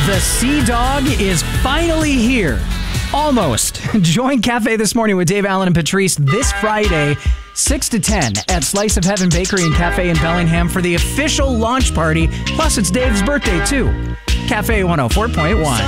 The Sea Dog is finally here. Almost. Join Cafe This Morning with Dave Allen and Patrice this Friday, 6 to 10 at Slice of Heaven Bakery and Cafe in Bellingham for the official launch party. Plus, it's Dave's birthday, too. Cafe 104.1.